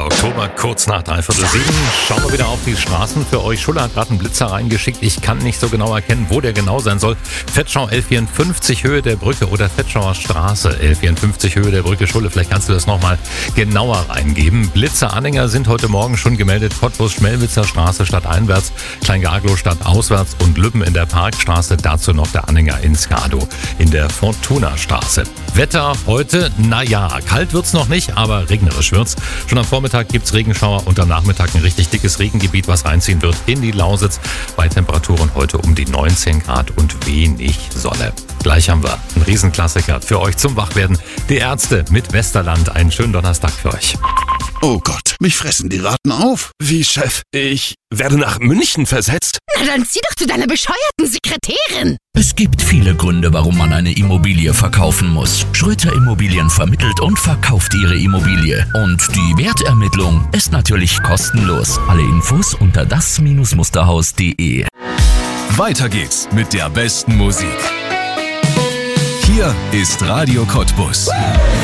Oktober, kurz nach 7:15. Schauen wir wieder auf die Straßen. Für euch, Schuller hat gerade einen Blitzer reingeschickt. Ich kann nicht so genau erkennen, wo der genau sein soll. Fettschau L54 Höhe der Brücke oder Fettschauer Straße L54 Höhe der Brücke. Schulle, vielleicht kannst du das nochmal genauer reingeben. Blitzeranhänger sind heute Morgen schon gemeldet. Cottbus Schmelwitzer Straße stadteinwärts, Kleingaglow stadtauswärts und Lübben in der Parkstraße. Dazu noch der Anhänger in Skado in der Fortuna-Straße. Wetter heute, naja, kalt wird's noch nicht, aber regnerisch wird's. Schon am Vormittag gibt's Regenschauer und am Nachmittag ein richtig dickes Regengebiet, was reinziehen wird in die Lausitz. Bei Temperaturen heute um die 19 Grad und wenig Sonne. Gleich haben wir einen Riesenklassiker für euch zum Wachwerden. Die Ärzte mit Westerland. Einen schönen Donnerstag für euch. Oh Gott, mich fressen die Ratten auf. Wie, Chef? Ich werde nach München versetzt? Na dann zieh doch zu deiner bescheuerten Sekretärin. Es gibt viele Gründe, warum man eine Immobilie verkaufen muss. Schröter Immobilien vermittelt und verkauft Ihre Immobilie. Und die Wertermittlung ist natürlich kostenlos. Alle Infos unter das-musterhaus.de. Weiter geht's mit der besten Musik. Hier ist Radio Cottbus.